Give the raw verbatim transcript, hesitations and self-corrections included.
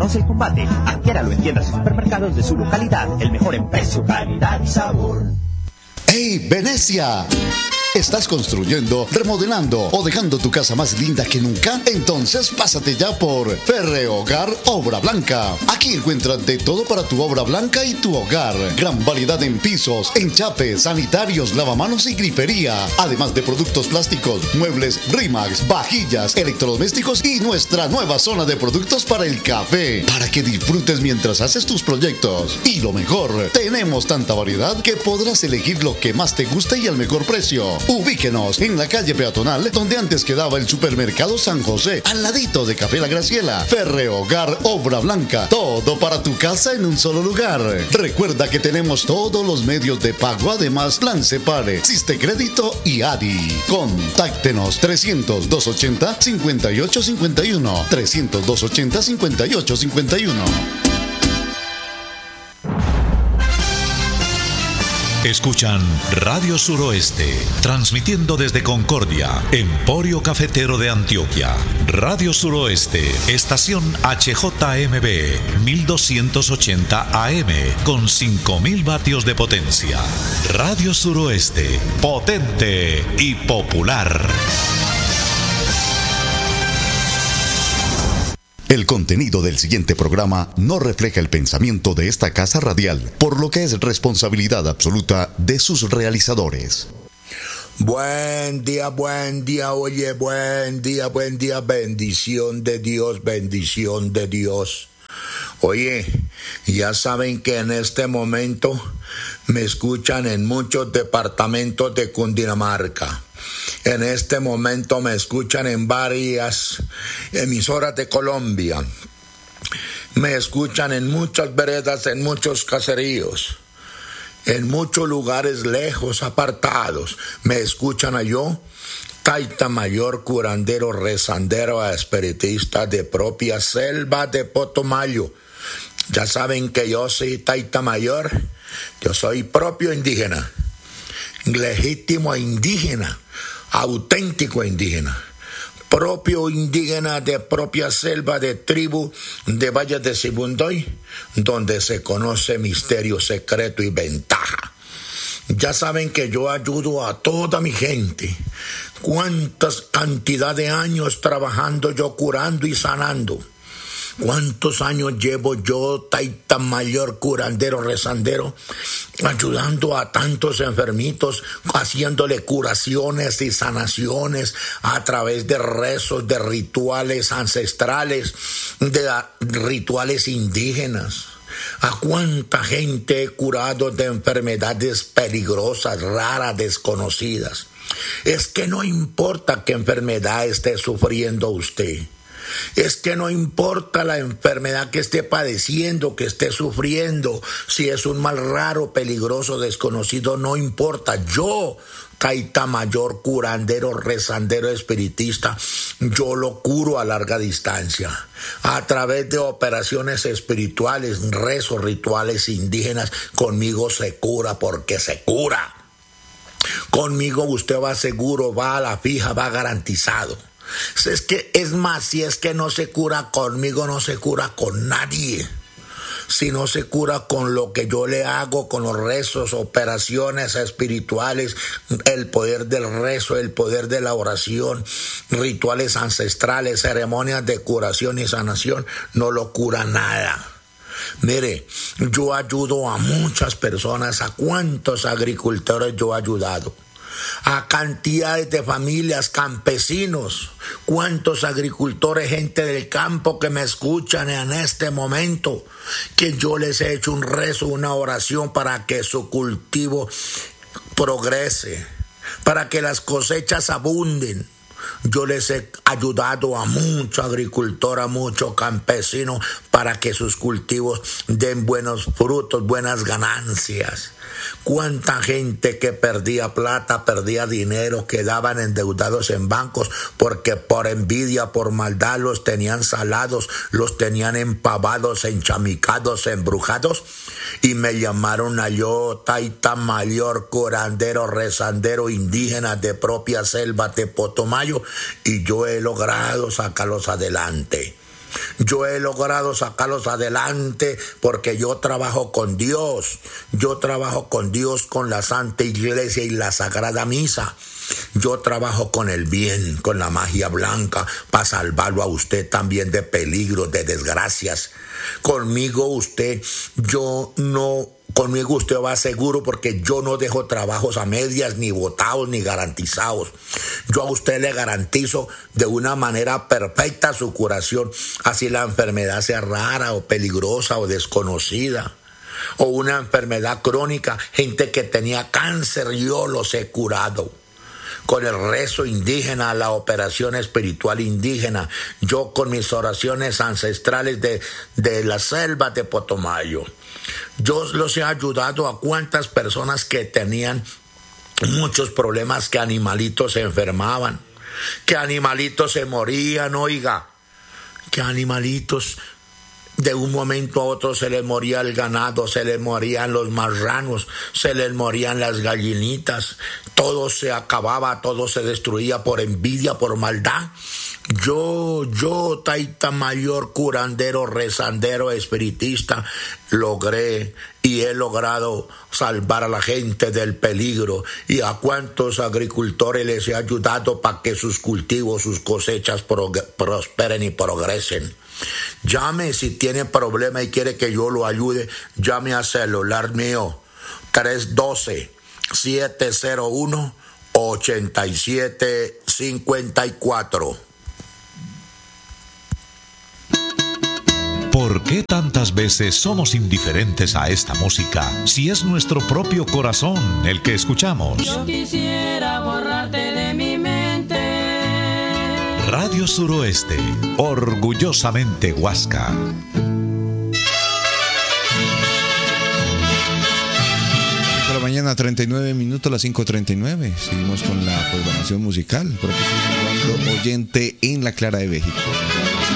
Arroz El Combate. Adquiéralo en tiendas y supermercados de su localidad. El mejor en precio, calidad y sabor. ¡Hey, Venecia! ¿Estás construyendo, remodelando o dejando tu casa más linda que nunca? Entonces pásate ya por Ferrehogar Obra Blanca. Aquí encuentras de todo para tu obra blanca y tu hogar. Gran variedad en pisos, enchapes, sanitarios, lavamanos y grifería. Además de productos plásticos, muebles, Rimax, vajillas, electrodomésticos y nuestra nueva zona de productos para el café. Para que disfrutes mientras haces tus proyectos. Y lo mejor, tenemos tanta variedad que podrás elegir lo que más te guste y al mejor precio. Ubíquenos en la calle peatonal donde antes quedaba el supermercado San José, al ladito de Café La Graciela. Ferrehogar Obra Blanca, todo para tu casa en un solo lugar. Recuerda que tenemos todos los medios de pago, además Plan Separe, Siste Crédito y A D I. Contáctenos trescientos, doscientos ochenta, cincuenta y ocho cincuenta y uno, trescientos, doscientos ochenta, cincuenta y ocho cincuenta y uno. Escuchan Radio Suroeste, transmitiendo desde Concordia, Emporio Cafetero de Antioquia. Radio Suroeste, estación H J M B, mil doscientos ochenta A M, con cinco mil vatios de potencia. Radio Suroeste, potente y popular. El contenido del siguiente programa no refleja el pensamiento de esta casa radial, por lo que es responsabilidad absoluta de sus realizadores. Buen día, buen día, oye, buen día, buen día, bendición de Dios, bendición de Dios. Oye, ya saben que en este momento me escuchan en muchos departamentos de Cundinamarca. En este momento me escuchan en varias emisoras de Colombia. Me escuchan en muchas veredas, en muchos caseríos, en muchos lugares lejos, apartados. Me escuchan a yo, taita mayor, curandero, rezandero, espiritista de propia selva de Potomayo. Ya saben que yo soy taita mayor, yo soy propio indígena, legítimo indígena, auténtico indígena, propio indígena de propia selva de tribu de Valles de Sibundoy, donde se conoce misterio, secreto y ventaja. Ya saben que yo ayudo a toda mi gente. Cuántas cantidad de años trabajando yo curando y sanando. ¿Cuántos años llevo yo, taita mayor, curandero, rezandero, ayudando a tantos enfermitos, haciéndole curaciones y sanaciones a través de rezos, de rituales ancestrales, de rituales indígenas? ¿A cuánta gente he curado de enfermedades peligrosas, raras, desconocidas? Es que no importa qué enfermedad esté sufriendo usted. Es que no importa la enfermedad que esté padeciendo, que esté sufriendo, si es un mal raro, peligroso, desconocido, no importa. Yo, taita mayor, curandero, rezandero, espiritista, yo lo curo a larga distancia, a través de operaciones espirituales, rezos, rituales indígenas. Conmigo se cura porque se cura. Conmigo usted va seguro, va a la fija, va garantizado. Es que, es más, si es que no se cura conmigo, no se cura con nadie. Si no se cura con lo que yo le hago, con los rezos, operaciones espirituales, el poder del rezo, el poder de la oración, rituales ancestrales, ceremonias de curación y sanación, no lo cura nada. Mire, yo ayudo a muchas personas. ¿A cuántos agricultores yo he ayudado? A cantidades de familias, campesinos, cuántos agricultores, gente del campo que me escuchan en este momento, que yo les he hecho un rezo, una oración para que su cultivo progrese, para que las cosechas abunden. Yo les he ayudado a mucho agricultor, a mucho campesino, para que sus cultivos den buenos frutos, buenas ganancias. Cuánta gente que perdía plata, perdía dinero, quedaban endeudados en bancos porque por envidia, por maldad los tenían salados, los tenían empavados, enchamicados, embrujados, y me llamaron a yo, taita mayor, curandero, rezandero, indígena de propia selva de Potomayo, y yo he logrado sacarlos adelante. Yo he logrado sacarlos adelante porque yo trabajo con Dios. Yo trabajo con Dios, con la Santa Iglesia y la Sagrada Misa. Yo trabajo con el bien, con la magia blanca, para salvarlo a usted también de peligros, de desgracias. Conmigo usted, yo no... Conmigo usted va seguro porque yo no dejo trabajos a medias, ni votados, ni garantizados. Yo a usted le garantizo de una manera perfecta su curación, así la enfermedad sea rara o peligrosa o desconocida. O una enfermedad crónica, gente que tenía cáncer, yo los he curado. Con el rezo indígena, la operación espiritual indígena, yo con mis oraciones ancestrales de, de la selva de Potomayo. Yo los he ayudado a cuantas personas que tenían muchos problemas, que animalitos se enfermaban, que animalitos se morían, oiga, que animalitos de un momento a otro se les moría el ganado, se les morían los marranos, se les morían las gallinitas, todo se acababa, todo se destruía por envidia, por maldad. Yo, yo, Taita Mayor, curandero, rezandero, espiritista, logré y he logrado salvar a la gente del peligro, y a cuantos agricultores les he ayudado para que sus cultivos, sus cosechas prog- prosperen y progresen. Llame si tiene problema y quiere que yo lo ayude, llame a celular mío tres uno dos, siete cero uno, ocho siete cinco cuatro. ¿Por qué tantas veces somos indiferentes a esta música si es nuestro propio corazón el que escuchamos? Yo quisiera borrarte de mi mente. Radio Suroeste, orgullosamente Huasca. De la mañana, treinta y nueve minutos, las cinco treinta y nueve. Seguimos con la programación musical. Por aquí estoy saludando oyente en la Clara de México.